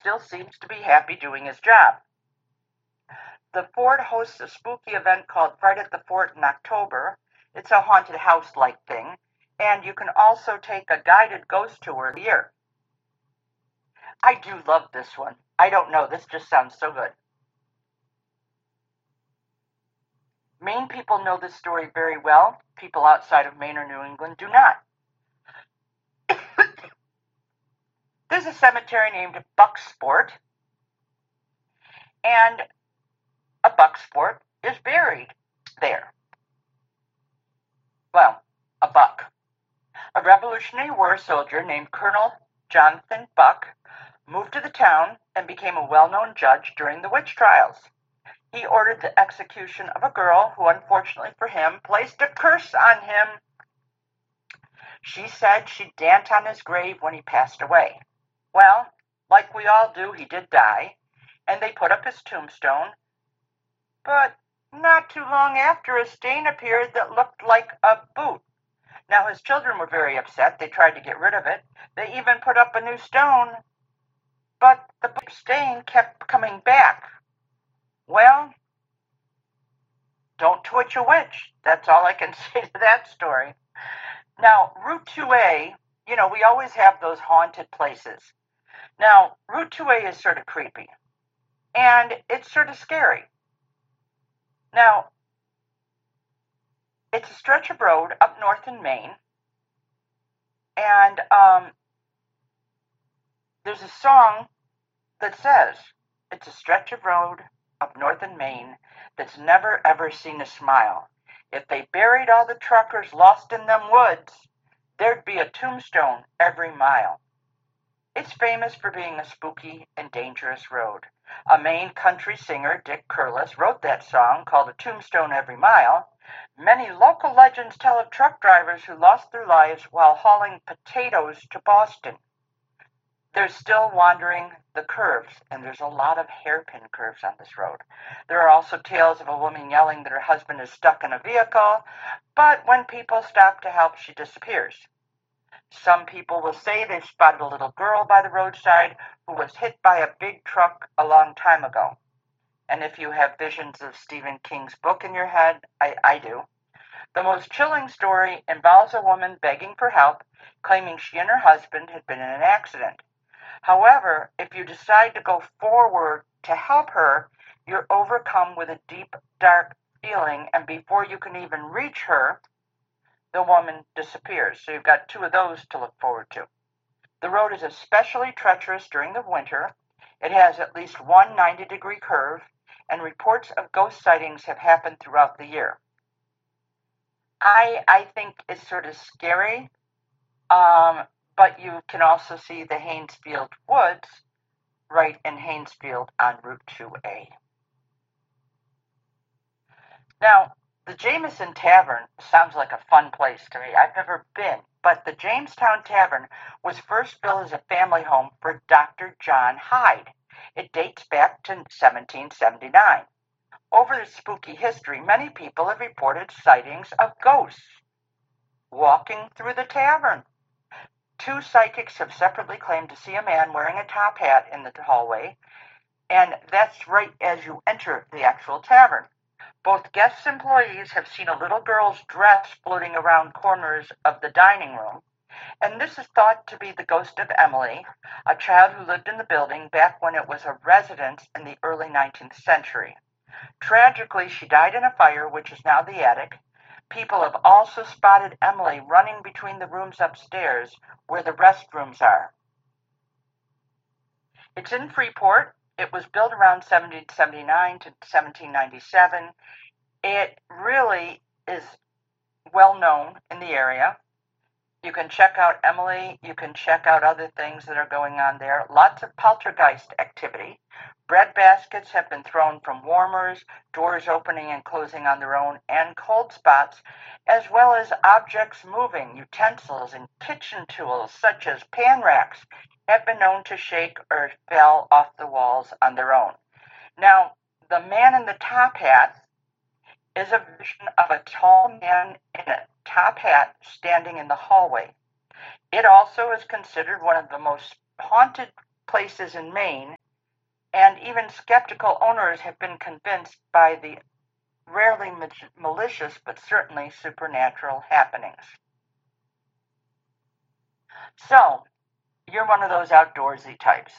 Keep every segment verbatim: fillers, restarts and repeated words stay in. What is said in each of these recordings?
still seems to be happy doing his job. The Fort hosts a spooky event called Fright at the Fort in October. It's a haunted house-like thing, and you can also take a guided ghost tour a year. I do love this one. I don't know, this just sounds so good. Maine people know this story very well. People outside of Maine or New England do not. There's a cemetery named Bucksport, and a Bucksport is buried there. Well, a buck. A Revolutionary War soldier named Colonel Jonathan Buck moved to the town and became a well-known judge during the witch trials. He ordered the execution of a girl who, unfortunately for him, placed a curse on him. She said she'd dance on his grave when he passed away. Well, like we all do, he did die, and they put up his tombstone, but not too long after, a stain appeared that looked like a boot. Now, his children were very upset. They tried to get rid of it. They even put up a new stone, but the stain kept coming back. Well, don't twitch a witch. That's all I can say to that story. Now, Route two A, you know, we always have those haunted places. Now, Route two A is sort of creepy, and it's sort of scary. Now, it's a stretch of road up north in Maine, and um, there's a song that says, it's a stretch of road up north in Maine that's never ever seen a smile. If they buried all the truckers lost in them woods, there'd be a tombstone every mile. It's famous for being a spooky and dangerous road. A Maine country singer, Dick Curlis, wrote that song called A Tombstone Every Mile. Many local legends tell of truck drivers who lost their lives while hauling potatoes to Boston. They're still wandering the curves, and there's a lot of hairpin curves on this road. There are also tales of a woman yelling that her husband is stuck in a vehicle, but when people stop to help, she disappears. Some people will say they've spotted a little girl by the roadside who was hit by a big truck a long time ago. And if you have visions of Stephen King's book in your head, I, I do. The most chilling story involves a woman begging for help, claiming she and her husband had been in an accident. However, if you decide to go forward to help her, you're overcome with a deep, dark feeling, and before you can even reach her, the woman disappears. So you've got two of those to look forward to. The road is especially treacherous during the winter. It has at least one ninety-degree curve, and reports of ghost sightings have happened throughout the year. I, I think it's sort of scary, um, but you can also see the Haynesfield Woods right in Haynesfield on Route two A. Now, the Jameson Tavern sounds like a fun place to me. I've never been, but the Jamestown Tavern was first built as a family home for Doctor John Hyde. It dates back to seventeen seventy-nine. Over its spooky history, many people have reported sightings of ghosts walking through the tavern. Two psychics have separately claimed to see a man wearing a top hat in the hallway, and that's right as you enter the actual tavern. Both guests and employees have seen a little girl's dress floating around corners of the dining room, and this is thought to be the ghost of Emily, a child who lived in the building back when it was a residence in the early nineteenth century. Tragically, she died in a fire, which is now the attic. People have also spotted Emily running between the rooms upstairs where the restrooms are. It's in Freeport. It was built around seventeen seventy-nine to seventeen ninety-seven. It really is well known in the area. You can check out Emily. You can check out other things that are going on there. Lots of poltergeist activity. Bread baskets have been thrown from warmers, doors opening and closing on their own, and cold spots, as well as objects moving. Utensils and kitchen tools, such as pan racks, have been known to shake or fell off the walls on their own. Now, the man in the top hat is a vision of a tall man in a top hat standing in the hallway. It also is considered one of the most haunted places in Maine, and even skeptical owners have been convinced by the rarely malicious but certainly supernatural happenings. So, you're one of those outdoorsy types.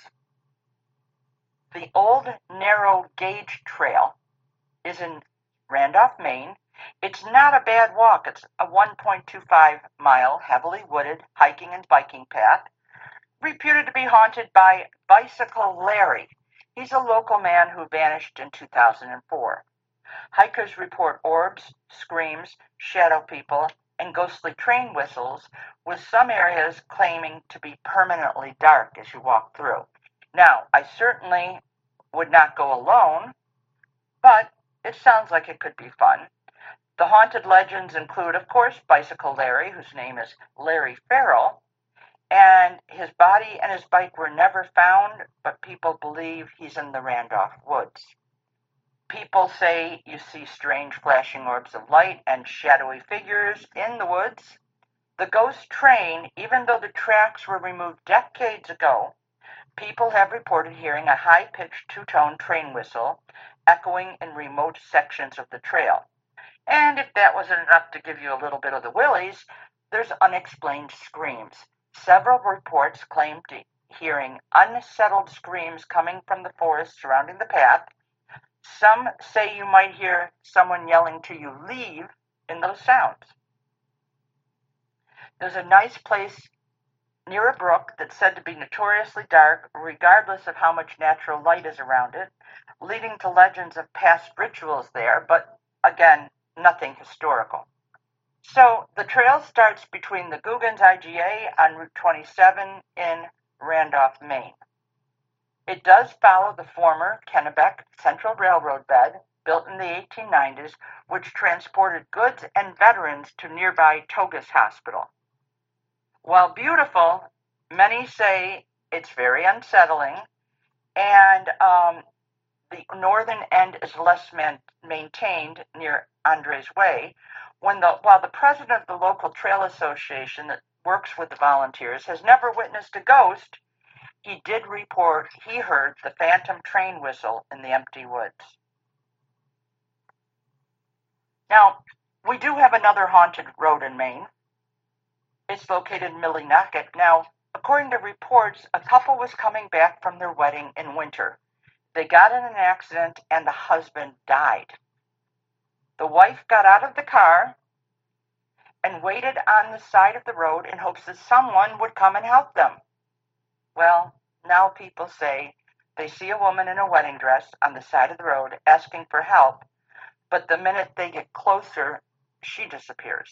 The Old Narrow Gauge Trail is in Randolph, Maine. It's not a bad walk. It's a one point two five mile, heavily wooded hiking and biking path, reputed to be haunted by Bicycle Larry. He's a local man who vanished in two thousand four. Hikers report orbs, screams, shadow people, and ghostly train whistles, with some areas claiming to be permanently dark as you walk through. Now, I certainly would not go alone, but it sounds like it could be fun. The haunted legends include, of course, Bicycle Larry, whose name is Larry Farrell, and his body and his bike were never found, but people believe he's in the Randolph woods. People say you see strange flashing orbs of light and shadowy figures in the woods. The ghost train, even though the tracks were removed decades ago, people have reported hearing a high-pitched two-tone train whistle echoing in remote sections of the trail. And if that wasn't enough to give you a little bit of the willies, there's unexplained screams. Several reports claim to hearing unsettled screams coming from the forest surrounding the path. Some say you might hear someone yelling to you, "Leave," in those sounds. There's a nice place near a brook that's said to be notoriously dark, regardless of how much natural light is around it, leading to legends of past rituals there, but again, nothing historical. So the trail starts between the Googans I G A on Route twenty-seven in Randolph, Maine. It does follow the former Kennebec Central Railroad bed, built in the eighteen nineties, which transported goods and veterans to nearby Togus Hospital. While beautiful, many say it's very unsettling, and um, the northern end is less man- maintained near Andres Way, when the, while the president of the local trail association that works with the volunteers has never witnessed a ghost, he did report he heard the phantom train whistle in the empty woods. Now, we do have another haunted road in Maine. It's located in Millinocket. Now, according to reports, a couple was coming back from their wedding in winter. They got in an accident and the husband died. The wife got out of the car and waited on the side of the road in hopes that someone would come and help them. Well, now people say they see a woman in a wedding dress on the side of the road asking for help, but the minute they get closer, she disappears.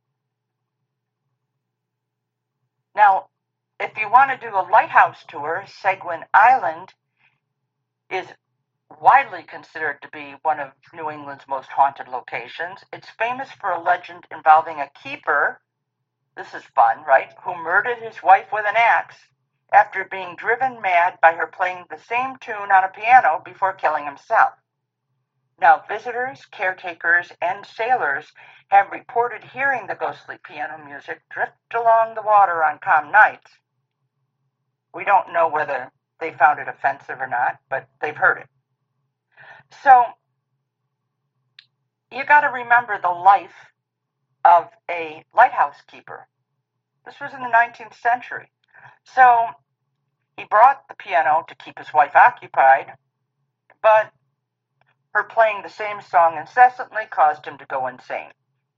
Now, if you want to do a lighthouse tour, Seguin Island is widely considered to be one of New England's most haunted locations. It's famous for a legend involving a keeper, this is fun, right, who murdered his wife with an axe after being driven mad by her playing the same tune on a piano before killing himself. Now, visitors, caretakers, and sailors have reported hearing the ghostly piano music drift along the water on calm nights. We don't know whether they found it offensive or not, but they've heard it. So, you got to remember the life of a lighthouse keeper. This was in the nineteenth century. So, he brought the piano to keep his wife occupied, but her playing the same song incessantly caused him to go insane.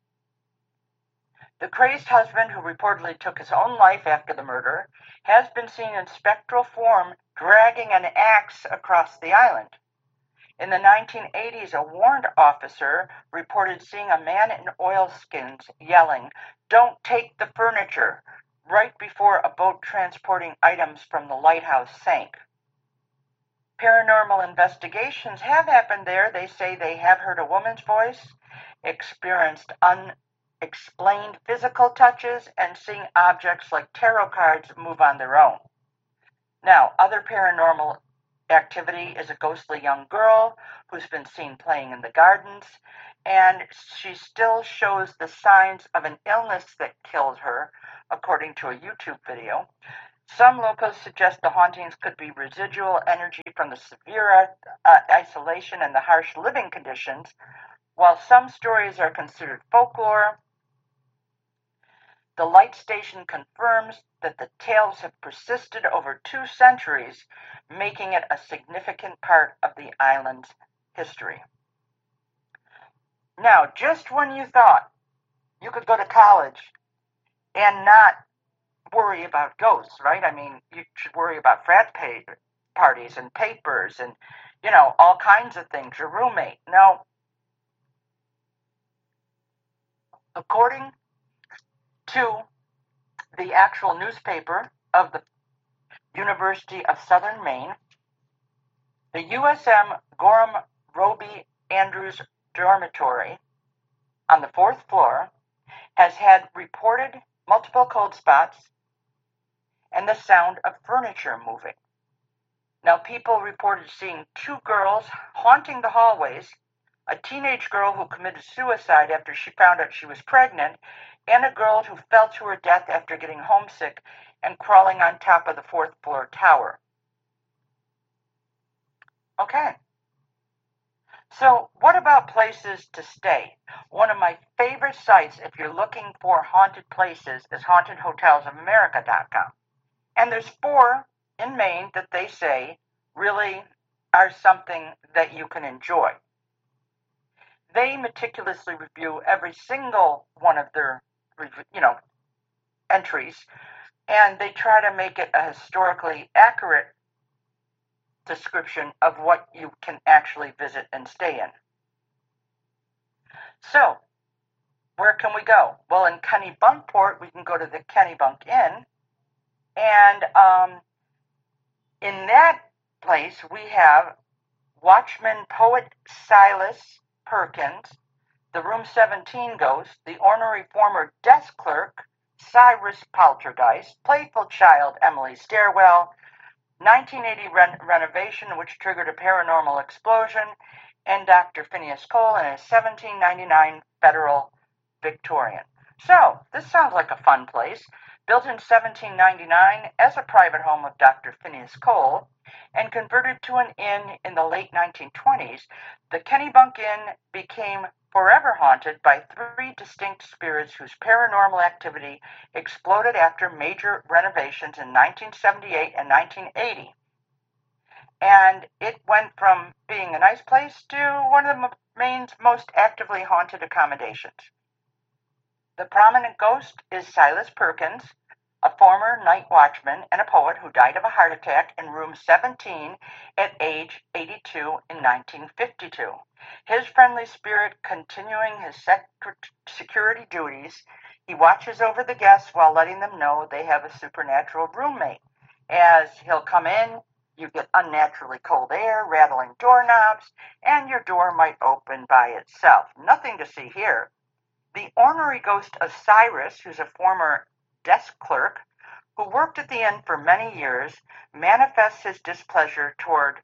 The crazed husband, who reportedly took his own life after the murder, has been seen in spectral form dragging an axe across the island. In the nineteen eighties, a warrant officer reported seeing a man in oilskins yelling, "Don't take the furniture," right before a boat transporting items from the lighthouse sank. Paranormal investigations have happened there. They say they have heard a woman's voice, experienced unexplained physical touches, and seen objects like tarot cards move on their own. Now, other paranormal activity is a ghostly young girl who's been seen playing in the gardens, and she still shows the signs of an illness that killed her, according to a YouTube video. Some locals suggest the hauntings could be residual energy from the severe uh, isolation and the harsh living conditions, while some stories are considered folklore. The light station confirms that the tales have persisted over two centuries, making it a significant part of the island's history. Now, just when you thought you could go to college and not worry about ghosts, right? I mean, you should worry about frat pay parties and papers and, you know, all kinds of things, your roommate. No. According to the actual newspaper of the University of Southern Maine, the U S M Gorham Roby Andrews dormitory on the fourth floor has had reported multiple cold spots and the sound of furniture moving. Now, people reported seeing two girls haunting the hallways, a teenage girl who committed suicide after she found out she was pregnant, and a girl who fell to her death after getting homesick and crawling on top of the fourth floor tower. Okay. So, what about places to stay? One of my favorite sites, if you're looking for haunted places, is haunted hotels of america dot com. And there's four in Maine that they say really are something that you can enjoy. They meticulously review every single one of their, you know, entries, and they try to make it a historically accurate description of what you can actually visit and stay in. So, where can we go? Well, in Kennebunkport, we can go to the Kennebunk Inn, and um, in that place, we have Watchman poet Silas Perkins, the Room seventeen ghost, the ornery former desk clerk Cyrus Poltergeist, playful child Emily Stairwell, nineteen eighty ren- renovation which triggered a paranormal explosion, and Doctor Phineas Cole in his seventeen ninety-nine federal Victorian. So, this sounds like a fun place. Built in seventeen ninety-nine as a private home of Doctor Phineas Cole and converted to an inn in the late nineteen twenties, the Kennebunk Inn became forever haunted by three distinct spirits whose paranormal activity exploded after major renovations in nineteen seventy-eight and nineteen eighty. And it went from being a nice place to one of the Maine's most actively haunted accommodations. The prominent ghost is Silas Perkins, a former night watchman and a poet who died of a heart attack in room seventeen at age eighty-two in nineteen fifty-two. His friendly spirit continuing his security duties, he watches over the guests while letting them know they have a supernatural roommate. As he'll come in, you get unnaturally cold air, rattling doorknobs, and your door might open by itself. Nothing to see here. The ornery ghost of Cyrus, who's a former desk clerk who worked at the inn for many years, manifests his displeasure toward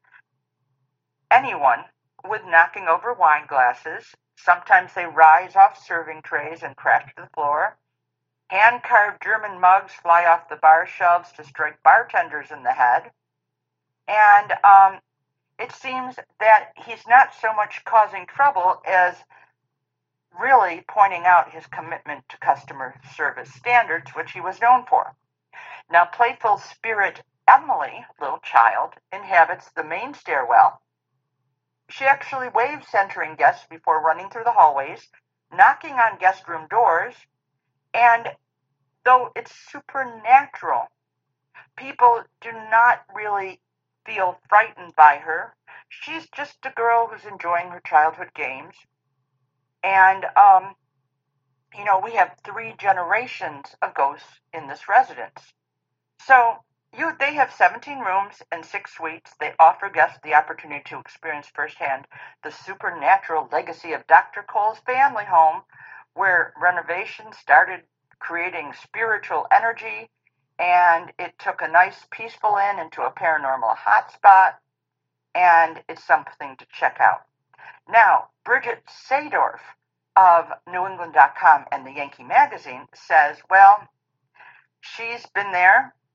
anyone with knocking over wine glasses. Sometimes they rise off serving trays and crash to the floor. Hand-carved German mugs fly off the bar shelves to strike bartenders in the head. And um, it seems that he's not so much causing trouble as really pointing out his commitment to customer service standards, which he was known for. Now, playful spirit Emily, little child, inhabits the main stairwell. She actually waves entering guests before running through the hallways, knocking on guest room doors, and though it's supernatural, people do not really feel frightened by her. She's just a girl who's enjoying her childhood games. And, um, you know, we have three generations of ghosts in this residence. So you, they have seventeen rooms and six suites. They offer guests the opportunity to experience firsthand the supernatural legacy of Doctor Cole's family home, where renovations started creating spiritual energy, and it took a nice, peaceful inn into a paranormal hotspot, and it's something to check out. Now, Bridget Sadorf of New England dot com and the Yankee Magazine says, well, she's been there,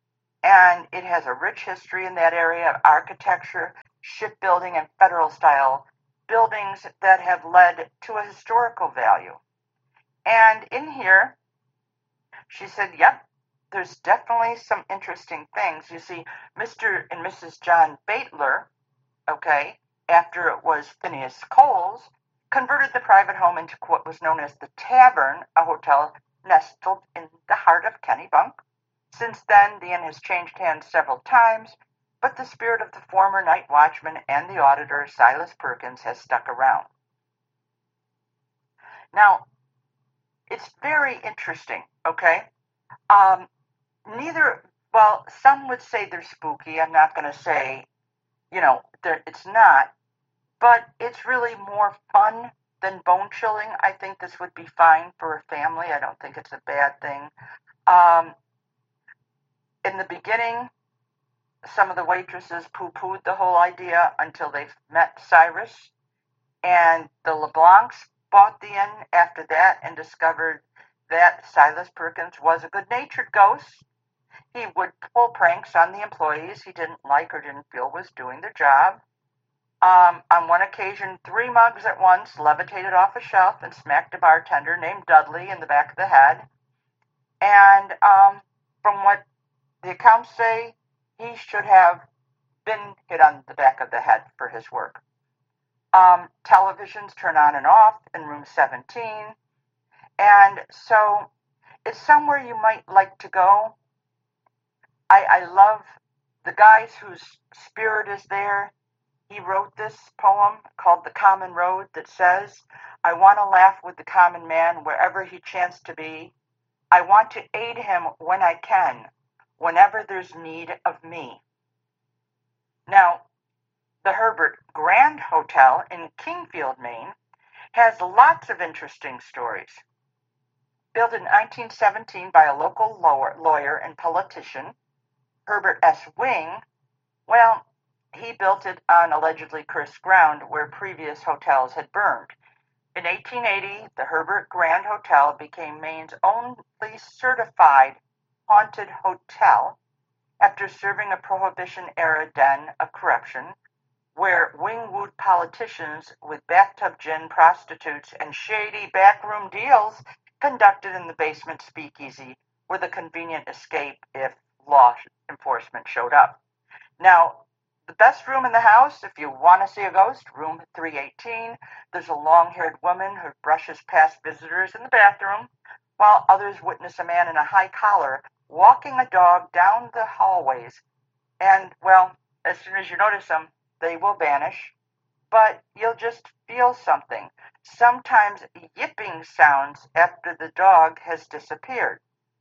and it has a rich history in that area of architecture, shipbuilding, and federal-style buildings that have led to a historical value. And in here, she said, yep, there's definitely some interesting things. You see, Mister and Missus John Baitler, okay, after it was Phineas Coles, converted the private home into what was known as the Tavern, a hotel nestled in the heart of Kennebunk. Since then, the inn has changed hands several times, but the spirit of the former night watchman and the auditor, Silas Perkins, has stuck around. Now, it's very interesting, okay? Um, neither, well, some would say they're spooky. I'm not going to say, you know, it's not, but it's really more fun than bone chilling. I think this would be fine for a family. I don't think it's a bad thing. Um, in the beginning, some of the waitresses poo-pooed the whole idea until they met Cyrus, and the LeBlancs bought the inn after that and discovered that Silas Perkins was a good-natured ghost. He would pull pranks on the employees he didn't like or didn't feel was doing their job. Um, on one occasion, three mugs at once levitated off a shelf and smacked a bartender named Dudley in the back of the head. And um, from what the accounts say, he should have been hit on the back of the head for his work. Um, televisions turn on and off in room seventeen. And so it's somewhere you might like to go. I, I love the guys whose spirit is there. He wrote this poem called The Common Road that says, I want to laugh with the common man wherever he chanced to be. I want to aid him when I can, whenever there's need of me. Now, the Herbert Grand Hotel in Kingfield, Maine, has lots of interesting stories. Built in nineteen seventeen by a local lawyer and politician, Herbert S. Wing, well, he built it on allegedly cursed ground where previous hotels had burned. In eighteen eighty, the Herbert Grand Hotel became Maine's only certified haunted hotel after serving a Prohibition-era den of corruption where wing-wooed politicians with bathtub gin prostitutes and shady backroom deals conducted in the basement speakeasy were the convenient escape if law enforcement showed up. Now, the best room in the house, if you want to see a ghost, room three eighteen. There's a long-haired woman who brushes past visitors in the bathroom, while others witness a man in a high collar walking a dog down the hallways. And, well, as soon as you notice them, they will vanish. But you'll just feel something, sometimes yipping sounds after the dog has disappeared.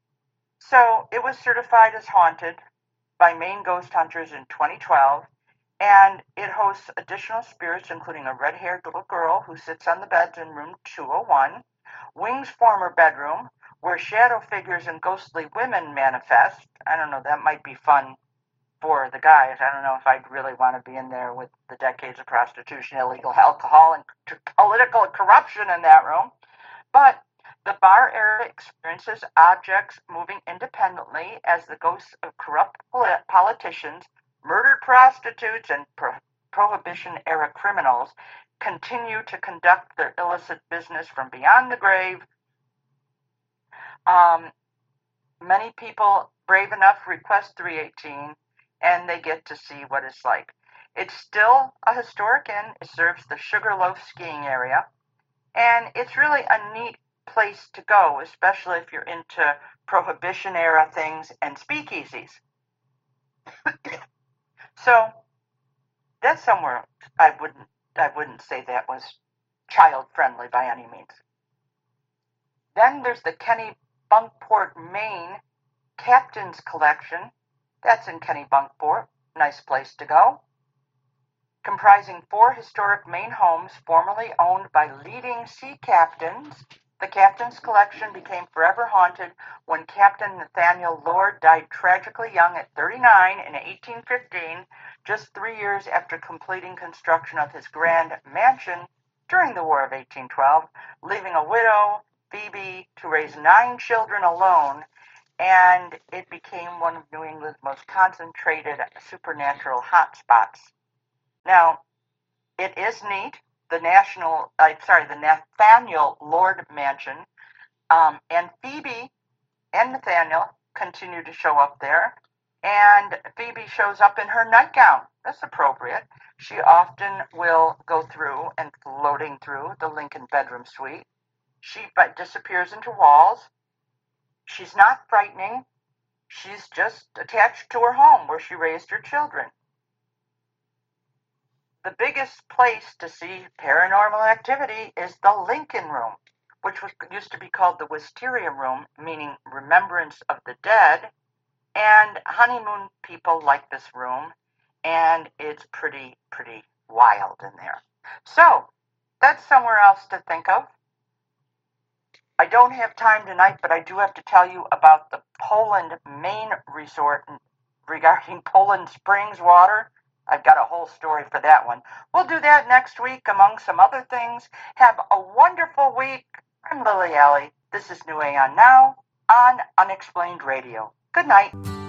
So it was certified as haunted by Maine Ghost Hunters in twenty twelve, and it hosts additional spirits, including a red-haired little girl who sits on the beds in room two oh one, Wing's former bedroom, where shadow figures and ghostly women manifest. I don't know, that might be fun for the guys. I don't know if I'd really want to be in there with the decades of prostitution, illegal alcohol, and political corruption in that room. But the bar area experiences objects moving independently as the ghosts of corrupt politicians, murdered prostitutes, and pro- Prohibition-era criminals continue to conduct their illicit business from beyond the grave. Um, many people brave enough request three eighteen, and they get to see what it's like. It's still a historic inn. It serves the Sugarloaf skiing area, and it's really a neat place to go, especially if you're into Prohibition-era things and speakeasies. So that's somewhere I wouldn't I wouldn't say that was child-friendly by any means. Then there's the Kennebunkport, Maine Captain's Collection. That's in Kennebunkport. Nice place to go. Comprising four historic Maine homes formerly owned by leading sea captains, the Captain's Collection became forever haunted when Captain Nathaniel Lord died tragically young at thirty-nine in eighteen fifteen, just three years after completing construction of his grand mansion during the War of eighteen twelve, leaving a widow, Phoebe, to raise nine children alone, and it became one of New England's most concentrated supernatural hotspots. Now, it is neat. The National, uh, sorry, the Nathaniel Lord Mansion, um, and Phoebe and Nathaniel continue to show up there. And Phoebe shows up in her nightgown. That's appropriate. She often will go through and floating through the Lincoln bedroom suite. She disappears into walls. She's not frightening. She's just attached to her home where she raised her children. The biggest place to see paranormal activity is the Lincoln Room, which was used to be called the Wisteria Room, meaning remembrance of the dead. And honeymoon people like this room, and it's pretty, pretty wild in there. So, that's somewhere else to think of. I don't have time tonight, but I do have to tell you about the Poland Maine resort regarding Poland Springs water. I've got a whole story for that one. We'll do that next week, among some other things. Have a wonderful week. I'm Lily Alley. This is New Aeon Now on Unexplained Radio. Good night.